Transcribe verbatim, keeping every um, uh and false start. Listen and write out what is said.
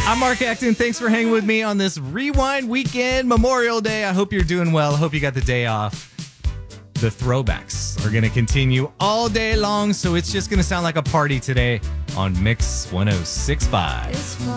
I'm Mark Acton. Thanks for hanging with me on this Rewind weekend, Memorial Day. I hope you're doing well. I hope you got the day off. The throwbacks are going to continue all day long, so it's just going to sound like a party today on Mix one oh six point five.